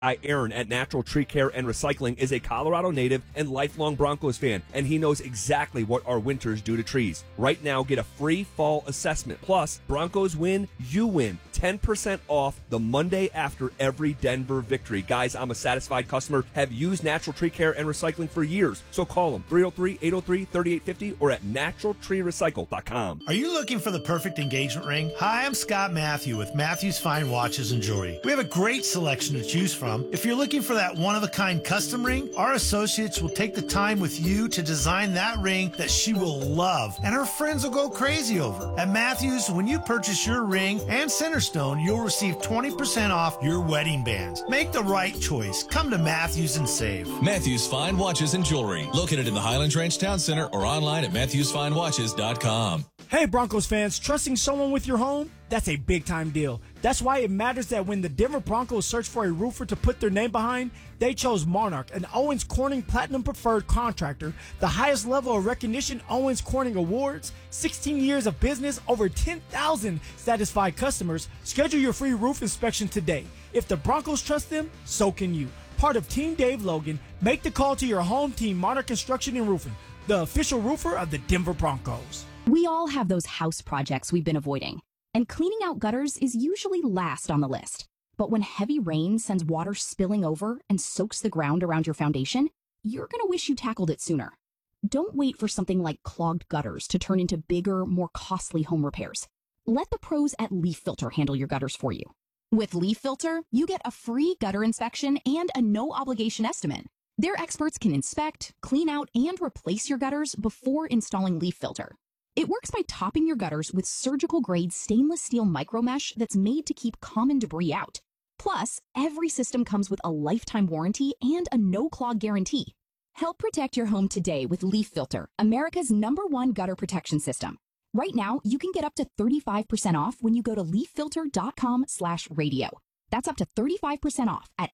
Aaron at Natural Tree Care and Recycling is a Colorado native and lifelong Broncos fan, and he knows exactly what our winters do to trees. Right now, get a free fall assessment. Plus, Broncos win, you win. 10% off the Monday after every Denver victory. Guys, I'm a satisfied customer, have used Natural Tree Care and Recycling for years. So call them, 303-803-3850 or at naturaltreerecycle.com. Are you looking for the perfect engagement ring? Hi, I'm Scott Matthew with Matthew's Fine Watches and Jewelry. We have a great selection to choose from. If you're looking for that one-of-a-kind custom ring, our associates will take the time with you to design that ring that she will love, and her friends will go crazy over. At Matthews, when you purchase your ring and Centerstone, you'll receive 20% off your wedding bands. Make the right choice. Come to Matthews and save. Matthews Fine Watches and Jewelry, located in the Highlands Ranch Town Center or online at MatthewsFineWatches.com. Hey Broncos fans, trusting someone with your home? That's a big time deal. That's why it matters that when the Denver Broncos search for a roofer to put their name behind, they chose Monarch, an Owens Corning Platinum Preferred contractor, the highest level of recognition Owens Corning awards, 16 years of business, over 10,000 satisfied customers. Schedule your free roof inspection today. If the Broncos trust them, so can you. Part of Team Dave Logan, make the call to your home team, Monarch Construction and Roofing, the official roofer of the Denver Broncos. We all have those house projects we've been avoiding, and cleaning out gutters is usually last on the list. But when heavy rain sends water spilling over and soaks the ground around your foundation, you're going to wish you tackled it sooner. Don't wait for something like clogged gutters to turn into bigger, more costly home repairs. Let the pros at Leaf Filter handle your gutters for you. With Leaf Filter, you get a free gutter inspection and a no-obligation estimate. Their experts can inspect, clean out, and replace your gutters before installing Leaf Filter. It works by topping your gutters with surgical-grade stainless steel micromesh that's made to keep common debris out. Plus, every system comes with a lifetime warranty and a no-clog guarantee. Help protect your home today with Leaf Filter, America's #1 gutter protection system. Right now, you can get up to 35% off when you go to leaffilter.com/radio. That's up to 35% off at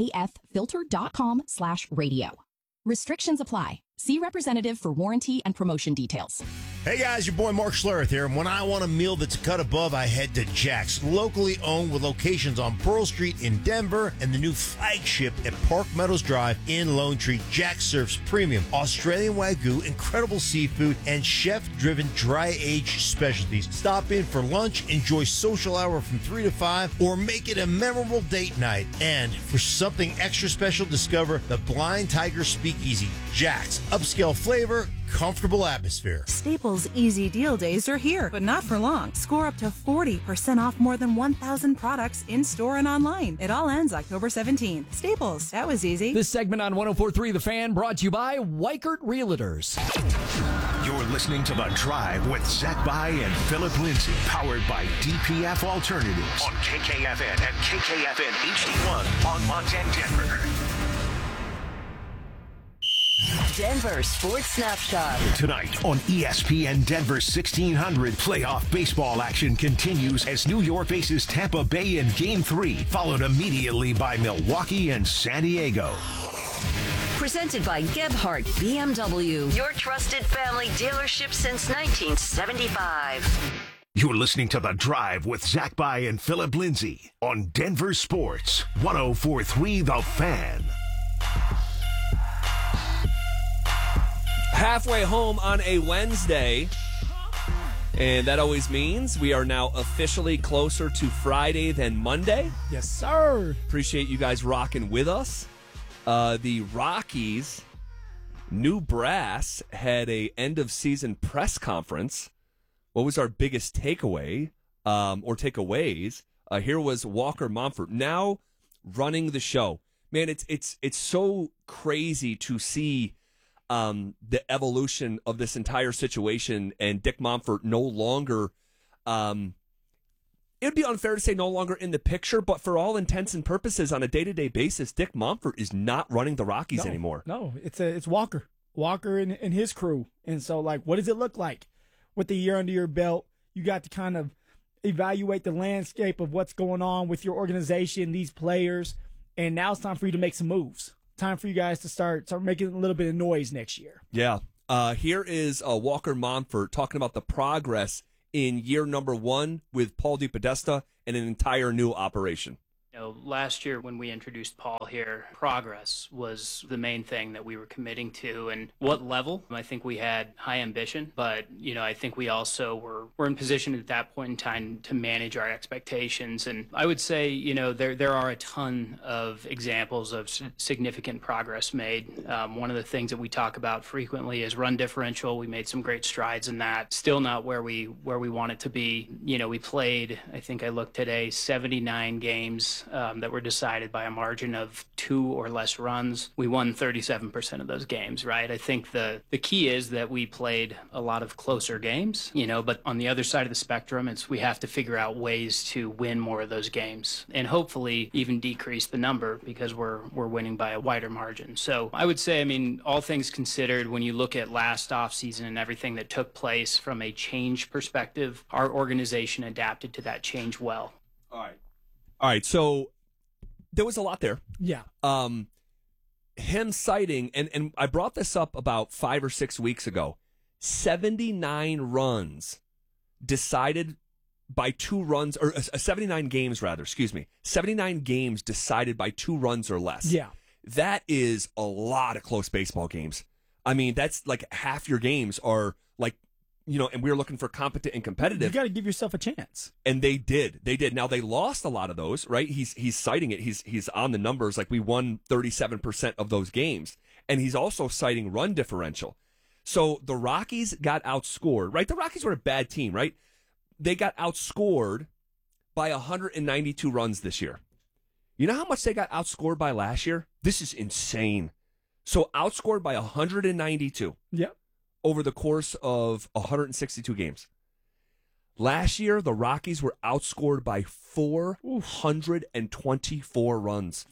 leaffilter.com/radio. Restrictions apply. See representative for warranty and promotion details. Hey guys, your boy Mark Schlereth here, and when I want a meal that's cut above, I head to Jack's, locally owned with locations on Pearl Street in Denver and the new flagship at Park Meadows Drive in Lone Tree. Jack's serves premium Australian Wagyu, incredible seafood, and chef-driven dry-aged specialties. Stop in for lunch, enjoy social hour from 3 to 5, or make it a memorable date night. And for something extra special, discover the Blind Tiger Speakeasy. Jack's, upscale flavor, comfortable atmosphere. Staples Easy Deal Days are here, but not for long. Score up to 40% off more than 1,000 products in-store and online. It all ends October 17th. Staples, that was easy. This segment on 104.3 The Fan brought to you by Weichert Realtors. You're listening to The Drive with Zach By and Philip Lindsay, powered by DPF Alternatives on KKFN and KKFN HD1 on Montana, Denver. Denver Sports Snapshot. Tonight on ESPN Denver 1600, playoff baseball action continues as New York faces Tampa Bay in Game 3, followed immediately by Milwaukee and San Diego. Presented by Gebhardt BMW, your trusted family dealership since 1975. You're listening to The Drive with Zach By and Philip Lindsay on Denver Sports 104.3 The Fan. Halfway home on a Wednesday, and that always means we are now officially closer to Friday than Monday. Yes, sir. Appreciate you guys rocking with us. The Rockies' new brass had a end-of-season press conference. What was our biggest takeaway, or takeaways? Here was Walker Monfort now running the show. Man, it's so crazy to see the evolution of this entire situation, and Dick Monfort no longer, it would be unfair to say no longer in the picture, but for all intents and purposes on a day-to-day basis, Dick Monfort is not running the Rockies anymore. No, it's Walker and his crew. And so, like, what does it look like with the year under your belt? You got to kind of evaluate the landscape of what's going on with your organization, these players, and now it's time for you to make some moves. Time for you guys to start making a little bit of noise next year. Yeah. Here is Walker Monfort talking about the progress in year number 1 with Paul DePodesta and an entire new operation. Last year when we introduced Paul here, progress was the main thing that we were committing to. And what level? I think we had high ambition, but, I think we also were in position at that point in time to manage our expectations. And I would say, there are a ton of examples of significant progress made. One of the things that we talk about frequently is run differential. We made some great strides in that. Still not where we want it to be. We played, I think I looked today, 79 games that were decided by a margin of 2 or less runs. We won 37% of those games, right? I think the key is that we played a lot of closer games, but on the other side of the spectrum, we have to figure out ways to win more of those games and hopefully even decrease the number because we're winning by a wider margin. So I would say, all things considered, when you look at last offseason and everything that took place from a change perspective, our organization adapted to that change well. All right, so there was a lot there. Yeah. Him citing, and I brought this up about 5 or 6 weeks ago, 79 runs decided by 2 runs, or 79 games rather, 79 games decided by 2 runs or less. Yeah. That is a lot of close baseball games. That's like half your games are like, and we were looking for competent and competitive. You got to give yourself a chance. And they did. Now they lost a lot of those, right? He's citing it. He's on the numbers. Like we won 37% of those games. And he's also citing run differential. So the Rockies got outscored, right? The Rockies were a bad team, right? They got outscored by 192 runs this year. You know how much they got outscored by last year? This is insane. So outscored by 192. Yep. Over the course of 162 games. Last year, the Rockies were outscored by 424 runs.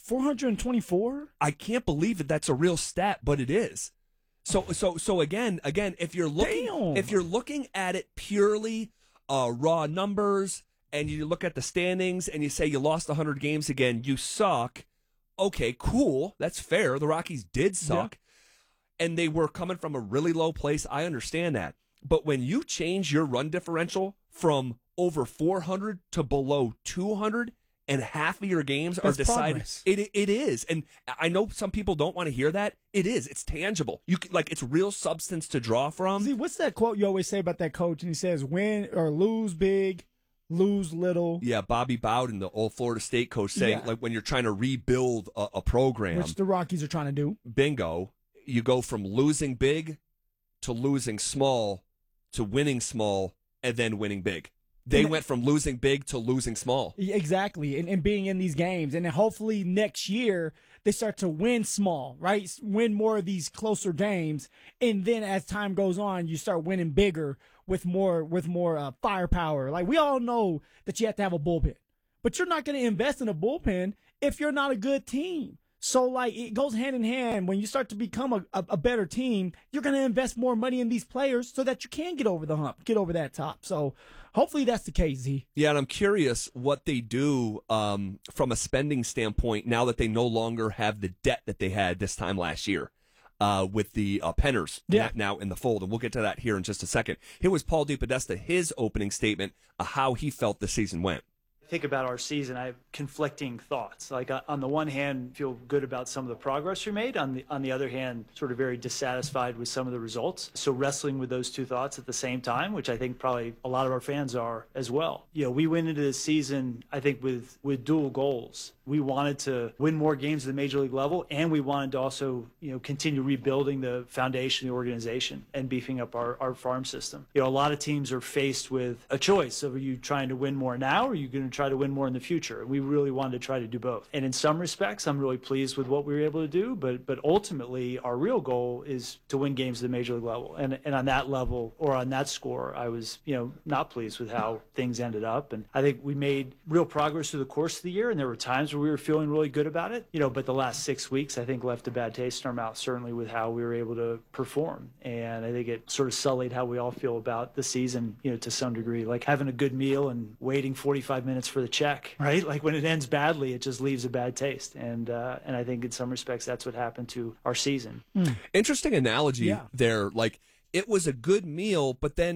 424? I can't believe that that's a real stat, but it is. So again, if you're looking at it purely raw numbers, and you look at the standings and you say you lost 100 games again, you suck. Okay, cool, that's fair. The Rockies did suck. Yeah. And they were coming from a really low place. I understand that. But when you change your run differential from over 400 to below 200 and half of your games are decided, it is. And I know some people don't want to hear that. It is. It's tangible. It's real substance to draw from. See, what's that quote you always say about that coach? And he says, win or lose big, lose little. Yeah, Bobby Bowden, the old Florida State coach, saying like when you're trying to rebuild a program. Which the Rockies are trying to do. Bingo. You go from losing big to losing small to winning small and then winning big. They went from losing big to losing small. Exactly, and being in these games. And then hopefully next year they start to win small, right? Win more of these closer games. And then as time goes on, you start winning bigger with more firepower. Like we all know that you have to have a bullpen. But you're not going to invest in a bullpen if you're not a good team. So, it goes hand in hand. When you start to become a better team, you're going to invest more money in these players so that you can get over the hump, get over that top. So, hopefully that's the case, Z. Yeah, and I'm curious what they do from a spending standpoint now that they no longer have the debt that they had this time last year with the Penners now in the fold. And we'll get to that here in just a second. Here was Paul DePodesta, his opening statement of how he felt the season went. Think about our season, I have conflicting thoughts. On the one hand, feel good about some of the progress we made. On the other hand, sort of very dissatisfied with some of the results. So wrestling with those two thoughts at the same time, which I think probably a lot of our fans are as well. We went into this season, I think, with dual goals. We wanted to win more games at the major league level, and we wanted to also, continue rebuilding the foundation of the organization and beefing up our farm system. A lot of teams are faced with a choice of, are you trying to win more now, or are you going to try to win more in the future? We really wanted to try to do both. And in some respects, I'm really pleased with what we were able to do, but ultimately, our real goal is to win games at the major league level. And on that level, or on that score, I was, not pleased with how things ended up. And I think we made real progress through the course of the year, and there were times where we were feeling really good about it, but the last 6 weeks, I think, left a bad taste in our mouth, certainly with how we were able to perform. And I think it sort of sullied how we all feel about the season, to some degree, like having a good meal and waiting 45 minutes for the check, right? Like when it ends badly, it just leaves a bad taste. And I think in some respects, that's what happened to our season. Interesting analogy there. Like it was a good meal, but then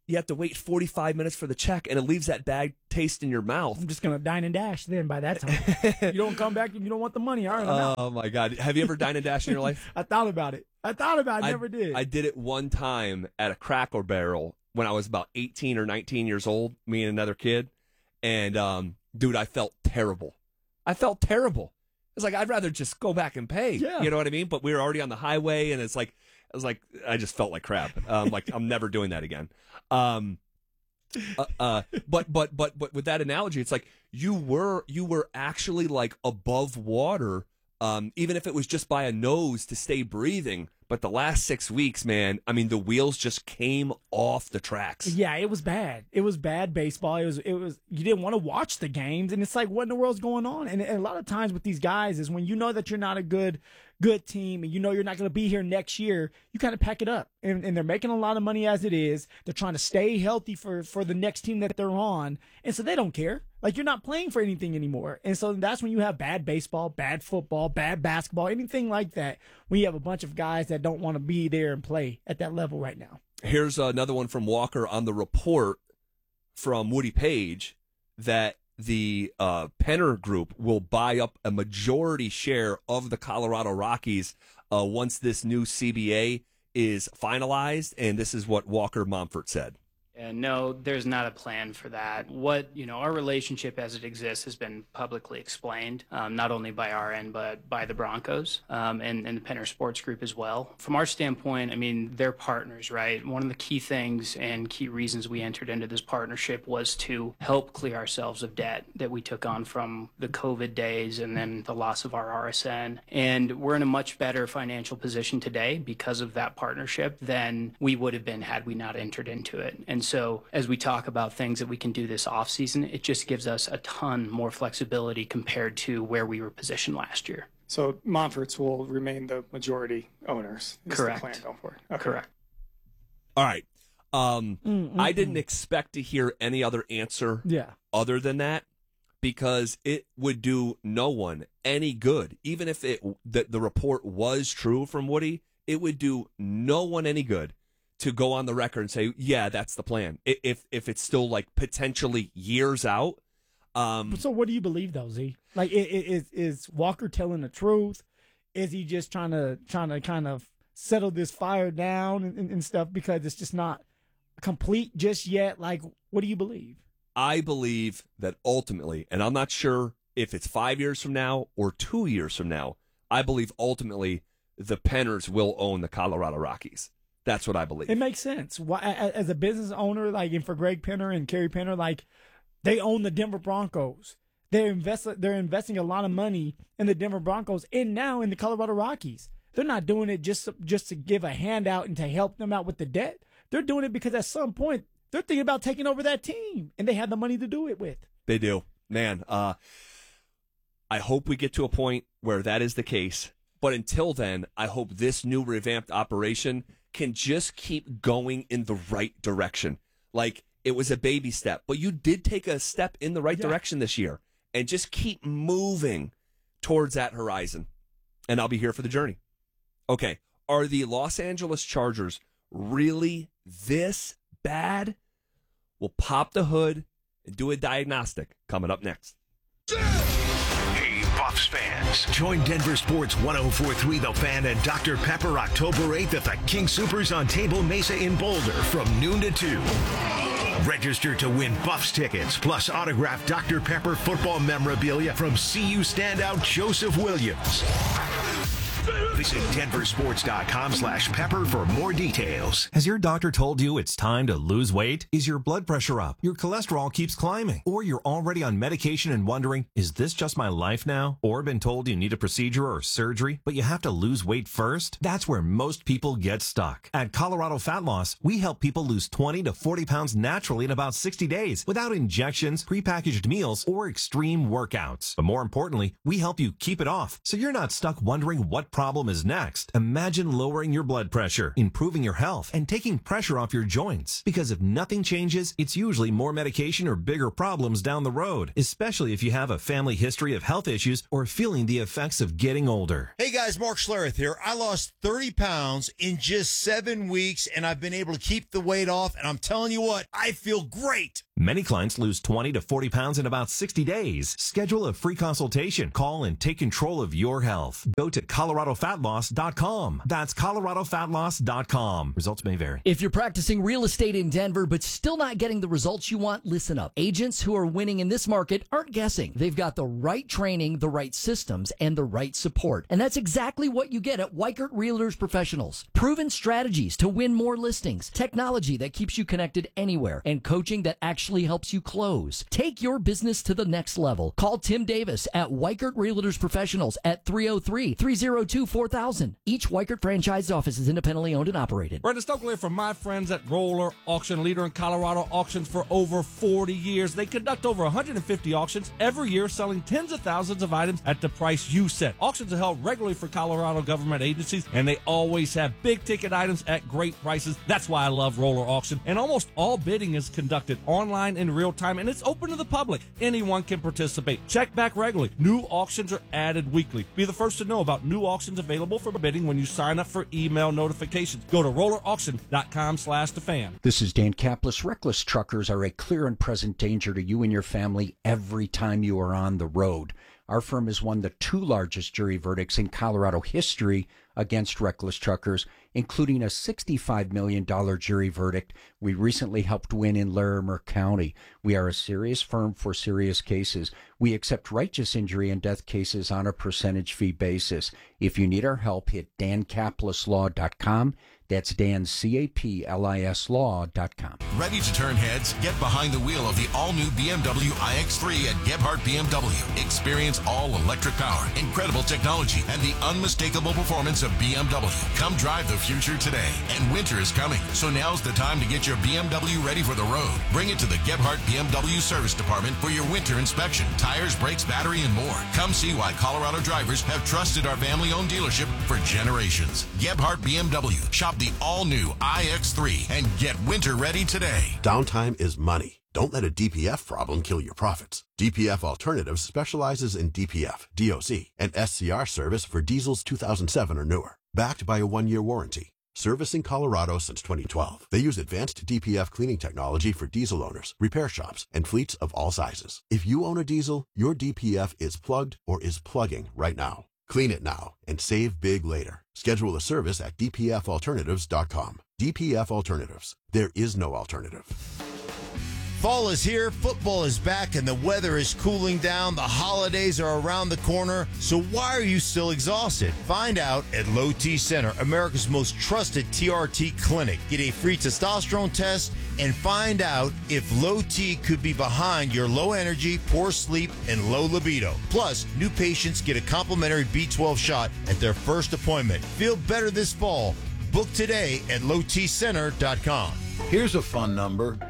you have to wait 45 minutes for the check, and it leaves that bad taste in your mouth. I'm just going to dine and dash then by that time. You don't come back if you don't want the money. All right, I'm out. Oh, my God. Have you ever dined and dashed in your life? I thought about it. I never did. I did it one time at a Cracker Barrel when I was about 18 or 19 years old, me and another kid. And, dude, I felt terrible. It's like, I'd rather just go back and pay. Yeah. You know what I mean? But we were already on the highway, and I just felt like crap. Like, I'm never doing that again. But with that analogy, it's like you were actually like above water, even if it was just by a nose to stay breathing. But the last 6 weeks, man, I mean, the wheels just came off the tracks. Yeah, it was bad. It was bad baseball. It was. You didn't want to watch the games, and it's like, what in the world's going on? And a lot of times with these guys is when you know that you're not a good team, and you know you're not going to be here next year, you kind of pack it up. And they're making a lot of money as it is. They're trying to stay healthy for the next team that they're on, and so they don't care. Like, you're not playing for anything anymore. And so that's when you have bad baseball, bad football, bad basketball, anything like that, when you have a bunch of guys that don't want to be there and play at that level right now. Here's another one from Walker on the report from Woody Page that the Penner Group will buy up a majority share of the Colorado Rockies once this new CBA is finalized. And this is what Walker Momfort said. And no, there's not a plan for that. Our relationship as it exists has been publicly explained, not only by our end, but by the Broncos and the Penner Sports Group as well. From our standpoint, I mean, they're partners, right? One of the key things and key reasons we entered into this partnership was to help clear ourselves of debt that we took on from the COVID days and then the loss of our RSN. And we're in a much better financial position today because of that partnership than we would have been had we not entered into it. And so as we talk about things that we can do this offseason, it just gives us a ton more flexibility compared to where we were positioned last year. So Monforts will remain the majority owners. Correct. The plan going forward. Okay. Correct. All right. I didn't expect to hear any other answer other than that, because it would do no one any good. Even if the report was true from Woody, it would do no one any good to go on the record and say, yeah, that's the plan. If it's still like potentially years out. So what do you believe though, Z? Like, is Walker telling the truth? Is he just trying to kind of settle this fire down and stuff because it's just not complete just yet? Like, what do you believe? I believe that ultimately, and I'm not sure if it's 5 years from now or 2 years from now, I believe ultimately the Penners will own the Colorado Rockies. That's what I believe. It makes sense. Why, as a business owner, like, and for Greg Penner and Kerry Penner, like, they own the Denver Broncos. They're investing a lot of money in the Denver Broncos and now in the Colorado Rockies. They're not doing it just to give a handout and to help them out with the debt. They're doing it because at some point they're thinking about taking over that team, and they have the money to do it with. They do. Man, I hope we get to a point where that is the case. But until then, I hope this new revamped operation can just keep going in the right direction. Like, it was a baby step, but you did take a step in the right direction this year, and just keep moving towards that horizon. And I'll be here for the journey. Okay, are the Los Angeles Chargers really this bad? We'll pop the hood and do a diagnostic coming up next. Hey, Buffs fans. Join Denver Sports 104.3 The Fan and Dr. Pepper October 8th at the King Soopers on Table Mesa in Boulder from noon to 2. Register to win Buffs tickets, plus autographed Dr. Pepper football memorabilia from CU standout Joseph Williams. Visit denversports.com/pepper for more details. Has your doctor told you it's time to lose weight? Is your blood pressure up? Your cholesterol keeps climbing? Or you're already on medication and wondering, is this just my life now? Or been told you need a procedure or surgery, but you have to lose weight first? That's where most people get stuck. At Colorado Fat Loss, we help people lose 20 to 40 pounds naturally in about 60 days without injections, prepackaged meals, or extreme workouts. But more importantly, we help you keep it off so you're not stuck wondering what problem is next. Imagine lowering your blood pressure, improving your health, and taking pressure off your joints. Because if nothing changes, it's usually more medication or bigger problems down the road, especially if you have a family history of health issues or feeling the effects of getting older. Hey guys, Mark Schlereth here. I lost 30 pounds in just 7 weeks, and I've been able to keep the weight off, and I'm telling you what, I feel great. Many clients lose 20 to 40 pounds in about 60 days. Schedule a free consultation. Call and take control of your health. Go to ColoradoFatLoss.com. That's ColoradoFatLoss.com. Results may vary. If you're practicing real estate in Denver but still not getting the results you want, listen up. Agents who are winning in this market aren't guessing. They've got the right training, the right systems, and the right support. And that's exactly what you get at Weichert Realtors Professionals. Proven strategies to win more listings, technology that keeps you connected anywhere, and coaching that actually helps you close. Take your business to the next level. Call Tim Davis at Weichert Realtors Professionals at 303-302-4000. Each Weichert franchise office is independently owned and operated. Brenda Stokely from my friends at Roller Auction, leader in Colorado auctions for over 40 years. They conduct over 150 auctions every year, selling tens of thousands of items at the price you set. Auctions are held regularly for Colorado government agencies, and they always have big ticket items at great prices. That's why I love Roller Auction. And almost all bidding is conducted online in real time, and it's open to the public. Anyone can participate. Check back regularly. New auctions are added weekly. Be the first to know about new auctions available for bidding when you sign up for email notifications. Go to rollerauction.com/thefan. This is Dan Kaplis. Reckless truckers are a clear and present danger to you and your family every time you are on the road. Our firm has won the 2 largest jury verdicts in Colorado history against reckless truckers, including a $65 million jury verdict we recently helped win in Larimer County. We are a serious firm for serious cases. We accept righteous injury and death cases on a percentage fee basis. If you need our help, hit dankapleslaw.com. That's DanCaplis.com. Ready to turn heads? Get behind the wheel of the all-new BMW iX3 at Gebhardt BMW. Experience all-electric power, incredible technology, and the unmistakable performance of BMW. Come drive the future today. And winter is coming, so now's the time to get your BMW ready for the road. Bring it to the Gebhardt BMW Service Department for your winter inspection. Tires, brakes, battery, and more. Come see why Colorado drivers have trusted our family-owned dealership for generations. Gebhardt BMW. Shop the all-new iX3 and get winter ready today. Downtime is money. Don't let a DPF problem kill your profits. DPF Alternatives specializes in DPF, DOC, and SCR service for diesels 2007 or newer. Backed by a 1-year warranty. Servicing Colorado since 2012. They use advanced DPF cleaning technology for diesel owners, repair shops, and fleets of all sizes. If you own a diesel, your DPF is plugged or is plugging right now. Clean it now and save big later. Schedule a service at dpfalternatives.com. DPF Alternatives. There is no alternative. Fall is here, football is back, and the weather is cooling down. The holidays are around the corner, so why are you still exhausted? Find out at Low T Center, America's most trusted TRT clinic. Get a free testosterone test and find out if Low T could be behind your low energy, poor sleep, and low libido. Plus, new patients get a complimentary B12 shot at their first appointment. Feel better this fall. Book today at lowtcenter.com. Here's a fun number.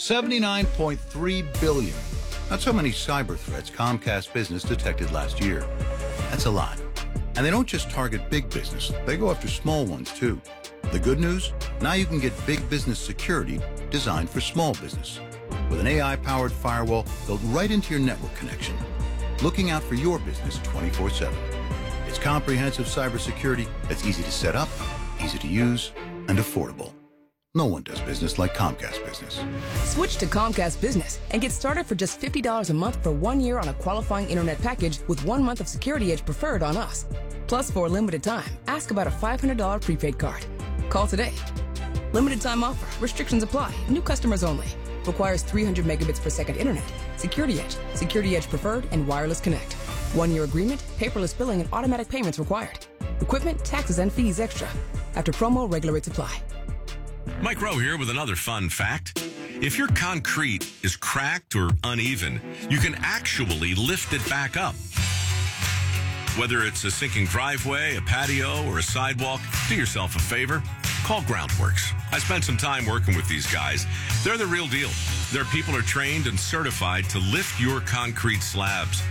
79.3 billion. That's how many cyber threats Comcast Business detected last year. That's a lot. And they don't just target big business, they go after small ones too. The good news? Now you can get big business security designed for small business. With an AI-powered firewall built right into your network connection. Looking out for your business 24/7. It's comprehensive cybersecurity that's easy to set up, easy to use, and affordable. No one does business like Comcast Business. Switch to Comcast Business and get started for just $50 a month for 1 year on a qualifying internet package with 1 month of Security Edge preferred on us. Plus, for a limited time, ask about a $500 prepaid card. Call today. Limited time offer. Restrictions apply. New customers only. Requires 300 megabits per second internet. Security Edge. Security Edge preferred and wireless connect. 1 year agreement, paperless billing, and automatic payments required. Equipment, taxes, and fees extra. After promo, regular rates apply. Mike Rowe here with another fun fact. If your concrete is cracked or uneven, you can actually lift it back up. Whether it's a sinking driveway, a patio, or a sidewalk, do yourself a favor. Call Groundworks. I spent some time working with these guys. They're the real deal. Their people are trained and certified to lift your concrete slabs.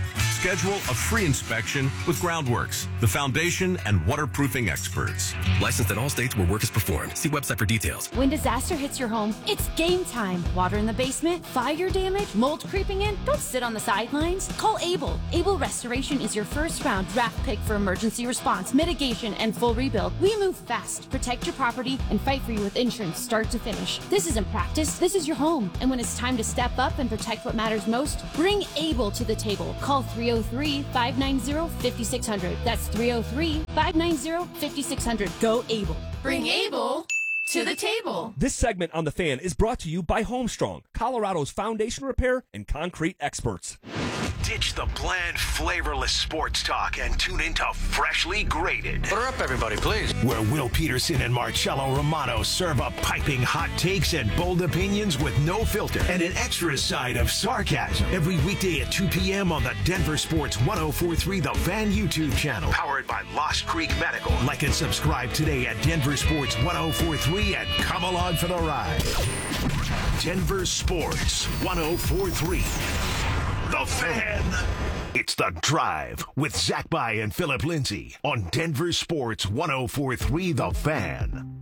schedule a free inspection with Groundworks, the foundation and waterproofing experts. Licensed in all states where work is performed. See website for details. When disaster hits your home, it's game time. Water in the basement, fire damage, mold creeping in. Don't sit on the sidelines. Call Able. Able Restoration is your first round draft pick for emergency response, mitigation, and full rebuild. We move fast, protect your property, and fight for you with insurance start to finish. This isn't practice. This is your home. And when it's time to step up and protect what matters most, bring Able to the table. Call 303-590-5600. That's 303-590-5600. Go Able. Bring Able to the table. This segment on The Fan is brought to you by Homestrong, Colorado's foundation repair and concrete experts. Ditch the bland, flavorless sports talk and tune into Freshly Grated. Put her up, everybody, please. Where Will Peterson and Marcello Romano serve up piping hot takes and bold opinions with no filter and an extra side of sarcasm. Every weekday at 2 p.m. on the Denver Sports 104.3 The Fan YouTube channel. Powered by Lost Creek Medical. Like and subscribe today at Denver Sports 104.3 and come along for the ride. Denver Sports 104.3. The Fan. It's The Drive with Zach By and Philip Lindsay on Denver Sports 104.3 The Fan.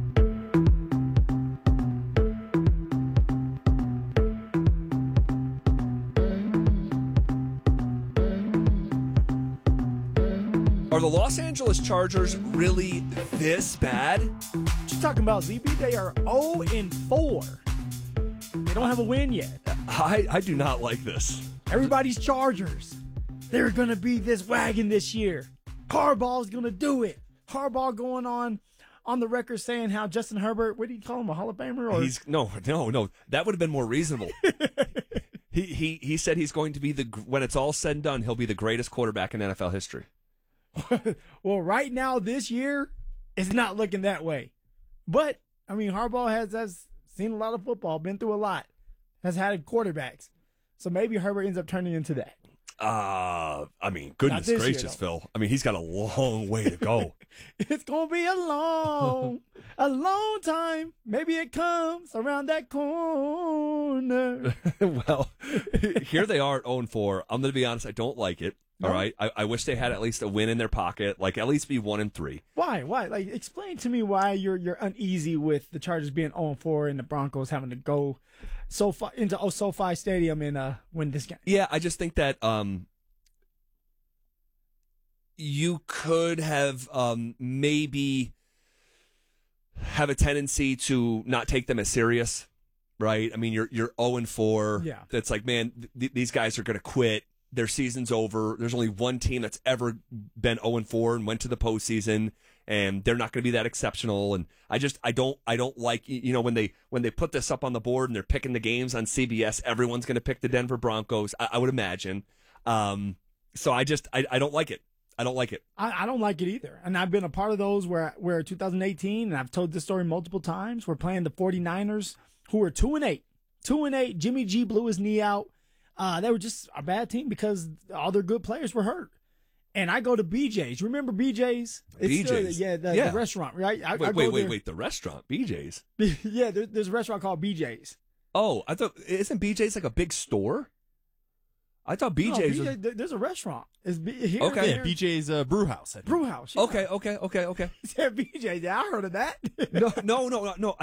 Are the Los Angeles Chargers really this bad? What you talking about, ZB? They are 0-4. They don't have a win yet. I do not like this. Everybody's Chargers. They're going to be this wagon this year. Harbaugh's going to do it. Harbaugh going on the record saying how Justin Herbert, what do you call him, a Hall of Famer? Or? No. That would have been more reasonable. He said he's going to be when it's all said and done, he'll be the greatest quarterback in NFL history. Well, right now this year, it's not looking that way. But, I mean, Harbaugh has seen a lot of football, been through a lot, has had quarterbacks. So maybe Herbert ends up turning into that. I mean, goodness gracious, year, Phil. I mean, he's got a long way to go. It's going to be a long time. Maybe it comes around that corner. Well, here they are at 0-4. I'm going to be honest, I don't like it. No. All right. I wish they had at least a win in their pocket, like at least be 1-3. Why? Like, explain to me why you're uneasy with the Chargers being 0-4 and the Broncos having to go so far into SoFi Stadium and win this game. Yeah, I just think that you could have maybe have a tendency to not take them as serious, right? I mean, you're 0-4. Yeah. That's like, man, these guys are going to quit. Their season's over. There's only one team that's ever been 0-4 and went to the postseason, and they're not going to be that exceptional. And I don't like, when they put this up on the board and they're picking the games on CBS, everyone's going to pick the Denver Broncos, I would imagine. So I don't like it. I don't like it. I don't like it either. And I've been a part of those where 2018, and I've told this story multiple times, we're playing the 49ers, who were 2-8. 2-8. Jimmy G blew his knee out. They were just a bad team because all their good players were hurt. And I go to BJ's. Remember BJ's? BJ's? The restaurant, right? Wait, the restaurant, BJ's? Yeah, there's a restaurant called BJ's. Oh, I thought, isn't BJ's like a big store? I thought BJ's was... There's a restaurant. It's here. Okay. Yeah, BJ's Brew House. Brew House. Yeah. Okay. Yeah, BJ's. Yeah, I heard of that. No.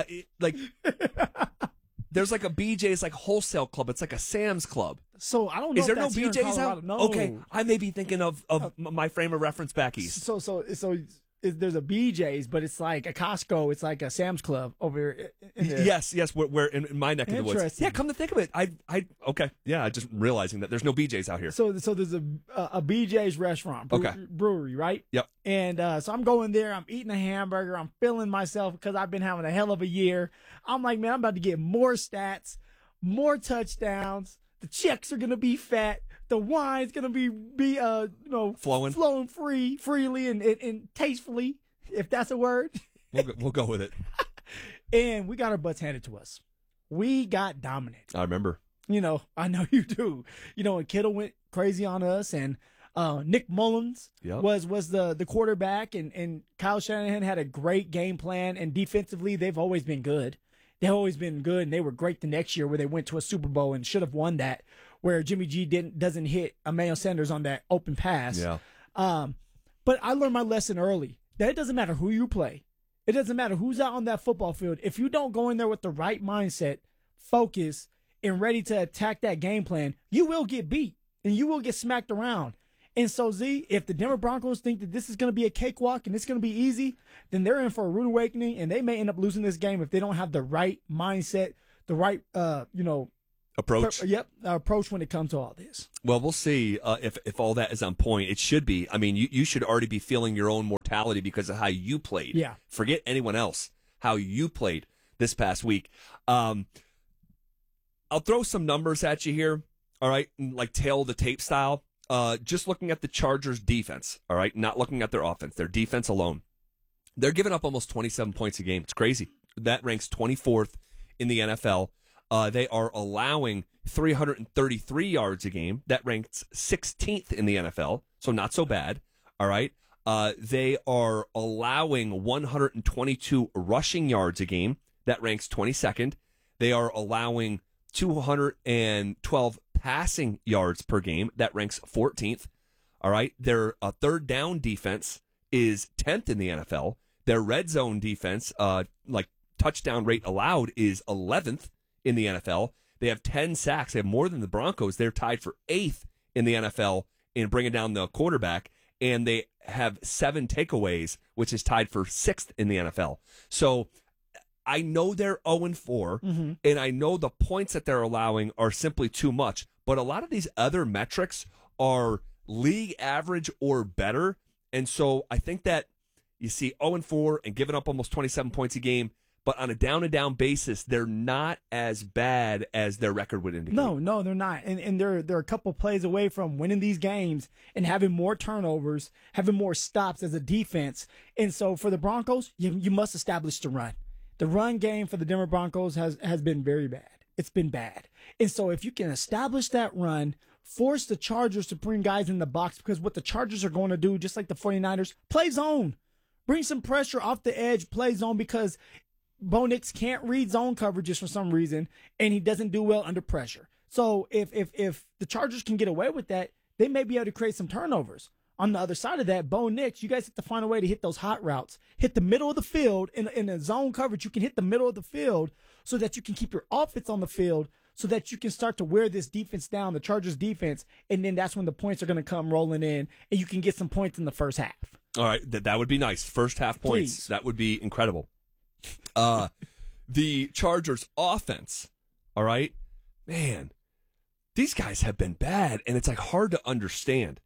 There's like a BJ's like wholesale club. It's like a Sam's Club. So I don't know. Is there no BJ's out? No. Okay, I may be thinking of my frame of reference back east. So there's a BJ's, but it's like a Costco. It's like a Sam's Club over. Yes. We're in my neck of the woods. Yeah, come to think of it, I okay. Yeah, just realizing that there's no BJ's out here. So there's a BJ's restaurant, brewery, right? Yep. And so I'm going there. I'm eating a hamburger. I'm feeling myself because I've been having a hell of a year. I'm like, man, I'm about to get more stats, more touchdowns. The checks are gonna be fat. The wine's gonna be flowing freely and tastefully, if that's a word. We'll go with it. And we got our butts handed to us. We got dominated. I remember. I know you do. And Kittle went crazy on us, and Nick Mullins was the quarterback, and Kyle Shanahan had a great game plan, and defensively they've always been good. They've always been good, and they were great the next year where they went to a Super Bowl and should have won that. where Jimmy G doesn't hit Emmanuel Sanders on that open pass. Yeah. But I learned my lesson early that it doesn't matter who you play. It doesn't matter who's out on that football field. If you don't go in there with the right mindset, focus, and ready to attack that game plan, you will get beat and you will get smacked around. And so, Z, if the Denver Broncos think that this is going to be a cakewalk and it's going to be easy, then they're in for a rude awakening, and they may end up losing this game if they don't have the right mindset, the right, approach. Approach when it comes to all this. Well, we'll see if all that is on point. It should be. I mean, you should already be feeling your own mortality because of how you played. Yeah. Forget anyone else, how you played this past week. I'll throw some numbers at you here, all right, like tail of the tape style. Just looking at the Chargers' defense, all right, not looking at their offense, their defense alone. They're giving up almost 27 points a game. It's crazy. That ranks 24th in the NFL. They are allowing 333 yards a game. That ranks 16th in the NFL, so not so bad, all right? They are allowing 122 rushing yards a game. That ranks 22nd. They are allowing 212 passing yards per game. That ranks 14th. All right. Their third down defense is 10th in the NFL. Their red zone defense, like touchdown rate allowed, is 11th in the NFL. They have 10 sacks. They have more than the Broncos. They're tied for 8th in the NFL in bringing down the quarterback. And they have 7 takeaways, which is tied for 6th in the NFL. So I know they're 0-4, and I know the points that they're allowing are simply too much. But a lot of these other metrics are league average or better. And so I think that you see 0-4 and giving up almost 27 points a game, but on a down-and-down basis, they're not as bad as their record would indicate. No, they're not. And they're a couple plays away from winning these games and having more turnovers, having more stops as a defense. And so for the Broncos, you must establish the run. The run game for the Denver Broncos has been very bad. It's been bad. And so if you can establish that run, force the Chargers to bring guys in the box, because what the Chargers are going to do, just like the 49ers, play zone. Bring some pressure off the edge, play zone, because Bo Nix can't read zone coverages for some reason, and he doesn't do well under pressure. So if the Chargers can get away with that, they may be able to create some turnovers. On the other side of that, Bo Nix, you guys have to find a way to hit those hot routes. Hit the middle of the field. In a zone coverage, you can hit the middle of the field so that you can keep your offense on the field, so that you can start to wear this defense down, the Chargers defense, and then that's when the points are going to come rolling in, and you can get some points in the first half. All right, that would be nice. First half points. Please. That would be incredible. The Chargers offense, all right? Man, these guys have been bad, and it's like hard to understand.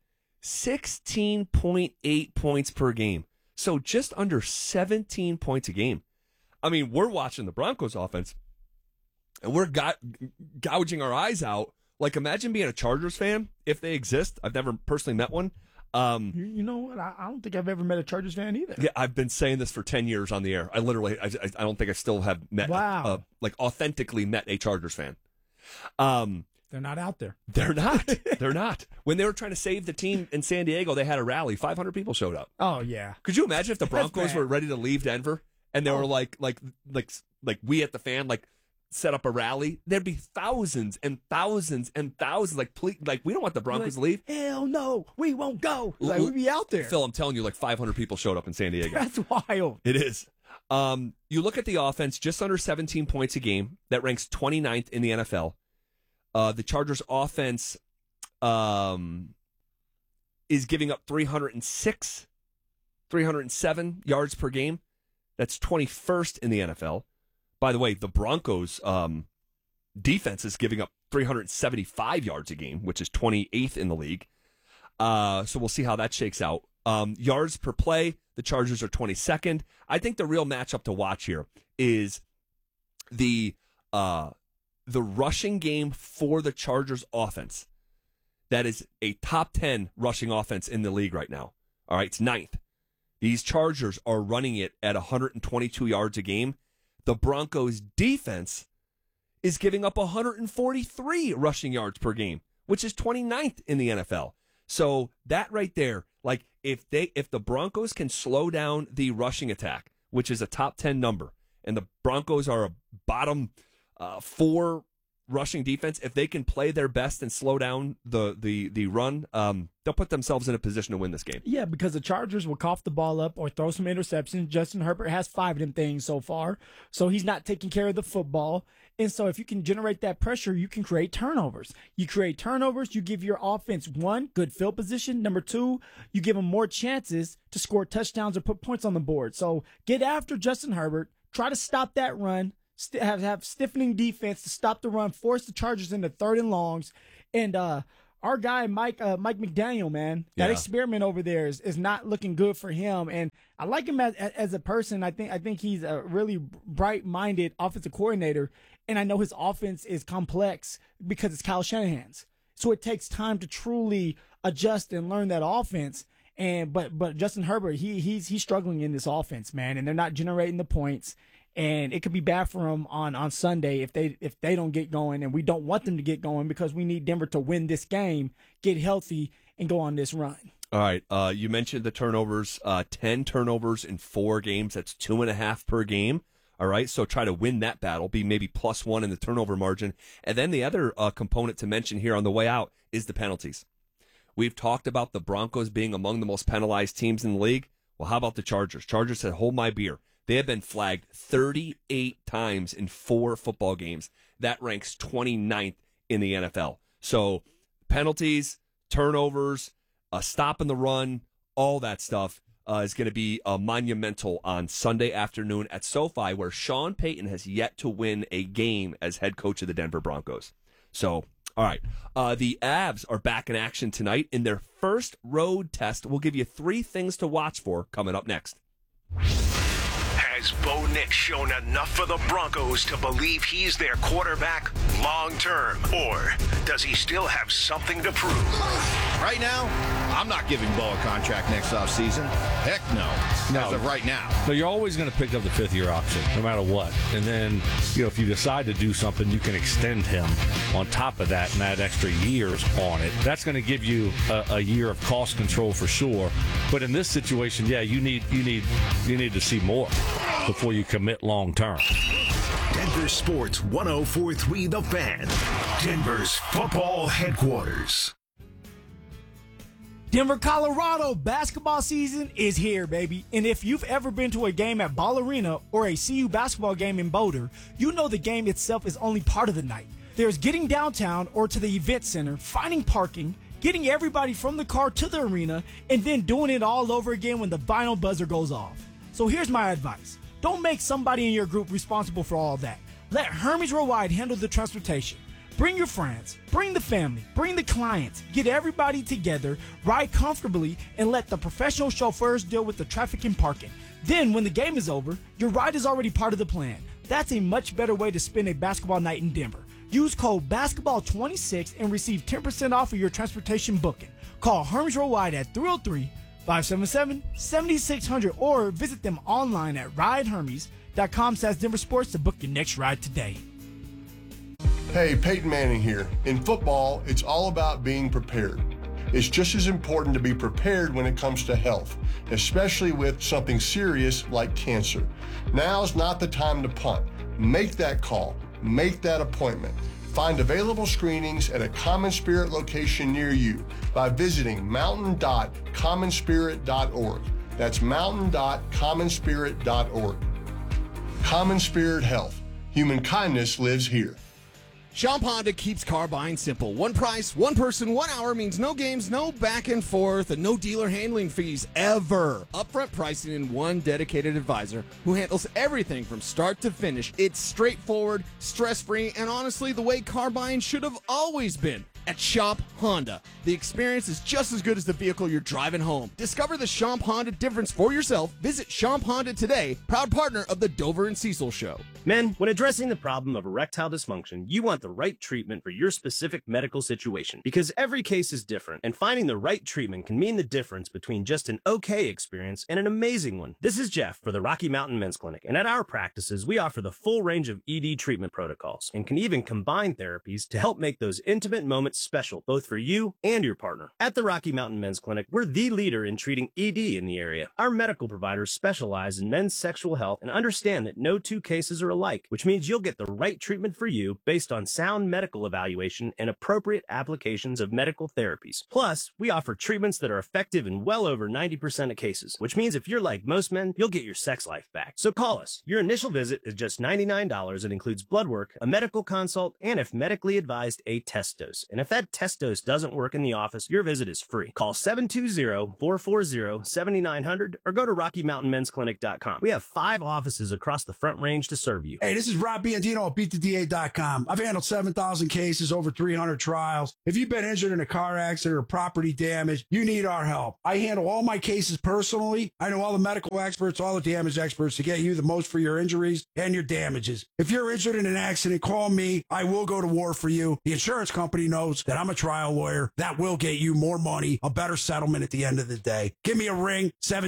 16.8 points per game. So just under 17 points a game. I mean, we're watching the Broncos offense, and we're gouging our eyes out. Like, imagine being a Chargers fan, if they exist. I've never personally met one. You know what? I don't think I've ever met a Chargers fan either. Yeah, I've been saying this for 10 years on the air. I don't think I still have met, authentically met a Chargers fan. They're not out there. They're not. They're not. When they were trying to save the team in San Diego, they had a rally. 500 people showed up. Oh, yeah. Could you imagine if the Broncos were ready to leave Denver and they were like we at the fan, like, set up a rally? There'd be thousands and thousands and thousands. Like, please, like, we don't want the Broncos to leave. Hell no, we won't go. Like, we'd be out there. Phil, I'm telling you, like 500 people showed up in San Diego. That's wild. It is. You look at the offense, just under 17 points a game. That ranks 29th in the NFL. The Chargers offense is giving up 307 yards per game. That's 21st in the NFL. By the way, the Broncos defense is giving up 375 yards a game, which is 28th in the league. So we'll see how that shakes out. Yards per play, the Chargers are 22nd. I think the real matchup to watch here is the rushing game for the Chargers offense. That is a top 10 rushing offense in the league right now. All right, it's 9th. These Chargers are running it at 122 yards a game. The Broncos defense is giving up 143 rushing yards per game, which is 29th in the NFL. So that right there, like, if the Broncos can slow down the rushing attack, which is a top 10 number, and the Broncos are a bottom 4 rushing defense, if they can play their best and slow down the run, they'll put themselves in a position to win this game. Yeah, because the Chargers will cough the ball up or throw some interceptions. Justin Herbert has 5 of them things so far, so he's not taking care of the football. And so if you can generate that pressure, you can create turnovers. You create turnovers, you give your offense, 1, good field position. Number 2, you give them more chances to score touchdowns or put points on the board. So get after Justin Herbert, try to stop that run, have stiffening defense to stop the run, force the Chargers into 3rd and longs. And our guy, Mike McDaniel, man, that experiment over there is not looking good for him. And I like him as a person. I think he's a really bright-minded offensive coordinator. And I know his offense is complex because it's Kyle Shanahan's. So it takes time to truly adjust and learn that offense. But Justin Herbert, he's struggling in this offense, man, and they're not generating the points. And it could be bad for them on Sunday if they don't get going, and we don't want them to get going because we need Denver to win this game, get healthy, and go on this run. All right, you mentioned the turnovers, 10 turnovers in 4 games. That's 2.5 per game. All right, so try to win that battle, be maybe +1 in the turnover margin. And then the other component to mention here on the way out is the penalties. We've talked about the Broncos being among the most penalized teams in the league. Well, how about the Chargers? Chargers said, hold my beer. They have been flagged 38 times in 4 football games. That ranks 29th in the NFL. So penalties, turnovers, stopping the run, all that stuff is going to be monumental on Sunday afternoon at SoFi, where Sean Payton has yet to win a game as head coach of the Denver Broncos. So, all right. The Avs are back in action tonight in their first road test. We'll give you 3 things to watch for coming up next. Has Bo Nix shown enough for the Broncos to believe he's their quarterback long-term? Or does he still have something to prove? Right now, I'm not giving Bo a contract next offseason. Heck no. As of right now. So you're always going to pick up the 5th-year option, no matter what. And then, if you decide to do something, you can extend him on top of that and add extra years on it. That's going to give you a year of cost control for sure. But in this situation, you need to see more before you commit long term. Denver Sports 104.3 The Fan, Denver's football headquarters. Denver, Colorado basketball season is here, baby. And if you've ever been to a game at Ball Arena or a CU basketball game in Boulder, you know the game itself is only part of the night. There's getting downtown or to the event center, finding parking, getting everybody from the car to the arena, and then doing it all over again when the final buzzer goes off. So here's my advice. Don't make somebody in your group responsible for all that. Let Hermes Worldwide handle the transportation. Bring your friends, bring the family, bring the clients, get everybody together, ride comfortably, and let the professional chauffeurs deal with the traffic and parking. Then, when the game is over, your ride is already part of the plan. That's a much better way to spend a basketball night in Denver. Use code BASKETBALL26 and receive 10% off of your transportation booking. Call Hermes Worldwide at 303-577-7600 or visit them online at ridehermes.com/Denver Sports to book your next ride today. Hey, Peyton Manning here. In football, it's all about being prepared. It's just as important to be prepared when it comes to health, especially with something serious like cancer. Now's not the time to punt. Make that call. Make that appointment. Find available screenings at a Common Spirit location near you by visiting mountain.commonspirit.org. That's mountain.commonspirit.org. Common Spirit Health. Human kindness lives here. Shop Honda keeps car buying simple. One price, one person, 1 hour means no games, no back and forth, and no dealer handling fees ever. Upfront pricing and one dedicated advisor who handles everything from start to finish. It's straightforward, stress-free, and honestly, the way car buying should have always been. At Shop Honda, the experience is just as good as the vehicle you're driving home. Discover the Shop Honda difference for yourself. Visit Shop Honda today, proud partner of the Dover and Cecil Show. Men, when addressing the problem of erectile dysfunction, you want the right treatment for your specific medical situation because every case is different, and finding the right treatment can mean the difference between just an okay experience and an amazing one. This is Jeff for the Rocky Mountain Men's Clinic, and at our practices, we offer the full range of ED treatment protocols and can even combine therapies to help make those intimate moments what's special, both for you and your partner. At the Rocky Mountain Men's Clinic, we're the leader in treating ED in the area. Our medical providers specialize in men's sexual health and understand that no two cases are alike, which means you'll get the right treatment for you based on sound medical evaluation and appropriate applications of medical therapies. Plus, we offer treatments that are effective in well over 90% of cases, which means if you're like most men, you'll get your sex life back. So call us. Your initial visit is just $99. It includes blood work, a medical consult, and if medically advised, a test dose. And if that test dose doesn't work in the office, your visit is free. Call 720-440-7900 or go to RockyMountainMen'sClinic.com. We have 5 offices across the Front Range to serve you. Hey, this is Rob Biandino at BeatTheDA.com. I've handled 7,000 cases, over 300 trials. If you've been injured in a car accident or property damage, you need our help. I handle all my cases personally. I know all the medical experts, all the damage experts to get you the most for your injuries and your damages. If you're injured in an accident, call me. I will go to war for you. The insurance company knows that I'm a trial lawyer. That will get you more money, a better settlement at the end of the day. Give me a ring,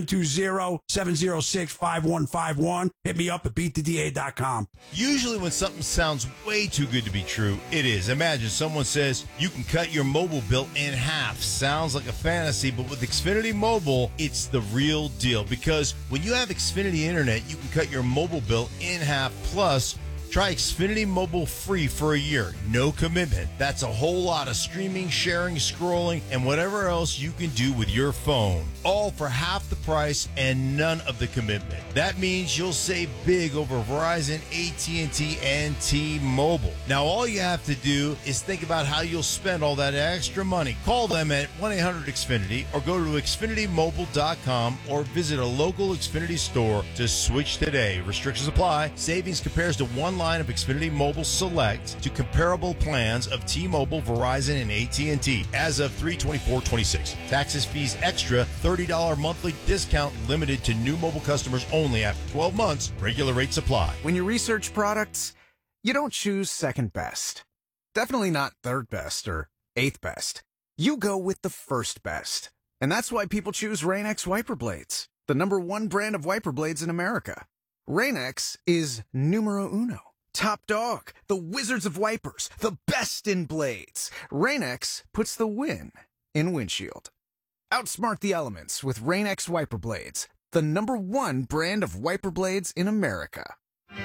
720-706-5151. Hit me up at BeatTheDA.com. Usually when something sounds way too good to be true, it is. Imagine someone says you can cut your mobile bill in half. Sounds like a fantasy, but with Xfinity Mobile, it's the real deal. Because when you have Xfinity Internet, you can cut your mobile bill in half. Plus, try Xfinity Mobile free for a year. No commitment. That's a whole lot of streaming, sharing, scrolling, and whatever else you can do with your phone. All for half the price and none of the commitment. That means you'll save big over Verizon, AT&T, and T-Mobile. Now, all you have to do is think about how you'll spend all that extra money. Call them at 1-800-XFINITY or go to XfinityMobile.com or visit a local Xfinity store to switch today. Restrictions apply. Savings compares to one line of Xfinity Mobile Select to comparable plans of T-Mobile, Verizon, and AT&T as of 3/24/26. Taxes, fees extra, $30 monthly discount limited to new mobile customers only after 12 months. Regular rates apply. When you research products, you don't choose second best. Definitely not third best or eighth best. You go with the first best. And that's why people choose Rain-X wiper blades, the #1 brand of wiper blades in America. Rain-X is numero uno. Top dog, the wizards of wipers, the best in blades. Rain-X puts the win in windshield. Outsmart the elements with Rain-X wiper blades, the #1 brand of wiper blades in America.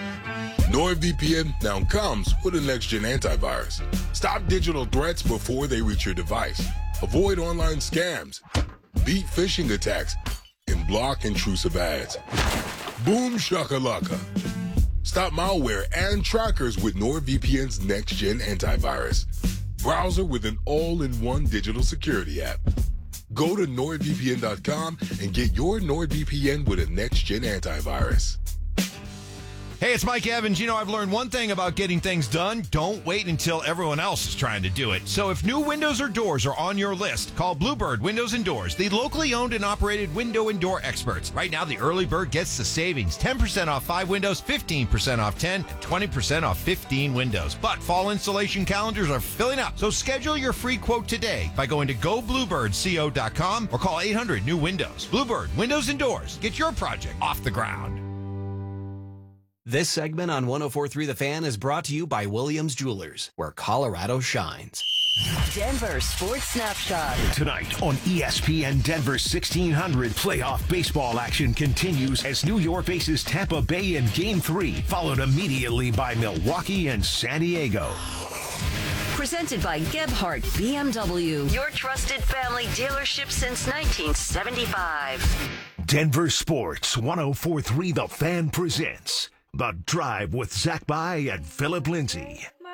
NordVPN now comes with a next-gen antivirus. Stop digital threats before they reach your device. Avoid online scams, beat phishing attacks, and block intrusive ads. Boom shakalaka. Stop malware and trackers with NordVPN's next-gen antivirus. Browser with an all-in-one digital security app. Go to NordVPN.com and get your NordVPN with a next-gen antivirus. Hey, it's Mike Evans. You know, I've learned one thing about getting things done. Don't wait until everyone else is trying to do it. So if new windows or doors are on your list, call Bluebird Windows and Doors, the locally owned and operated window and door experts. Right now, the early bird gets the savings. 10% off 5 windows, 15% off 10, and 20% off 15 windows. But fall installation calendars are filling up. So schedule your free quote today by going to gobluebirdco.com or call 800-NEW-WINDOWS. Bluebird Windows and Doors. Get your project off the ground. This segment on 104.3 The Fan is brought to you by Williams Jewelers, where Colorado shines. Denver Sports Snapshot. Tonight on ESPN Denver 1600, playoff baseball action continues as New York faces Tampa Bay in Game 3, followed immediately by Milwaukee and San Diego. Presented by Gebhardt BMW, your trusted family dealership since 1975. Denver Sports 104.3 The Fan presents The Drive with Zach By and Philip Lindsay.